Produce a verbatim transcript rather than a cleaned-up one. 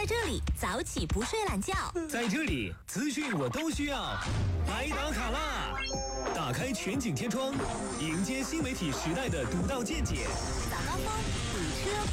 在这里早起不睡懒觉， 在这里资讯我都需要。来打卡啦！打开全景天窗，迎接新媒体时代的独到见解。 早高峰堵车